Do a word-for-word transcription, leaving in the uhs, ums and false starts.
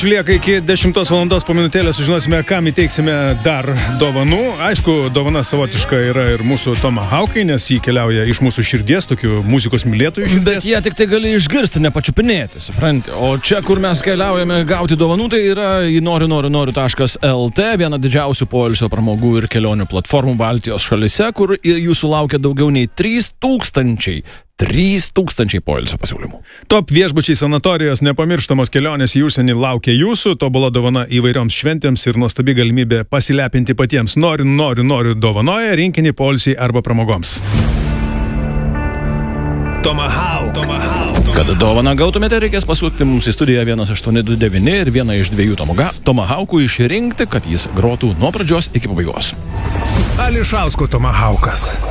Lieka iki dešimtos valandos po minutėlę sužinosime, kam įteiksime dar dovanų. Aišku, dovana savotiška yra ir mūsų Tomahawkai, nes jį keliauja iš mūsų širdies, tokių muzikos mylėtojų širdies. Bet jie tik tai gali išgirsti, nepačiupinėti, supranti. O čia, kur mes keliaujame gauti dovanų, tai yra į noriu noriu noriu taškas lt, viena didžiausių poilsio pramogų ir kelionių platformų Baltijos šalyse, kur jūsų laukia daugiau nei trys tūkstančiai. trys tūkstančiai poilsio pasiūlymų. Top viešbučiai, sanatorijos, nepamirštamos kelionės į užsienį laukia jūsų, tobula dovana įvairioms šventėms ir nuostabi galimybė pasilepinti patiems. Noriu, noriu, noriu dovanoja rinkinį poilsiai arba pramogoms. Tomahawk. Tomahawk. Kad dovaną gautumėte, reikės pasiūlyti mums į studiją vienas aštuoni du devyni ir vieną iš dviejų Tomahawkų išrinkti, kad jis grotų nuo pradžios iki pabaigos. Ališausko Tomahawkas.